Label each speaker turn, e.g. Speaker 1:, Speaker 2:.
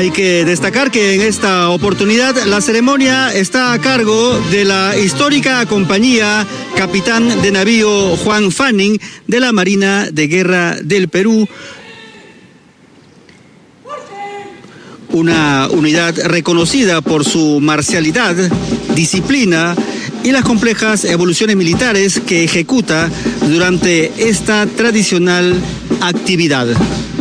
Speaker 1: Hay que destacar que en esta oportunidad la ceremonia está a cargo de la histórica compañía Capitán de Navío Juan Fanning de la Marina de Guerra del Perú, una unidad reconocida por su marcialidad, disciplina y las complejas evoluciones militares que ejecuta durante esta tradicional actividad.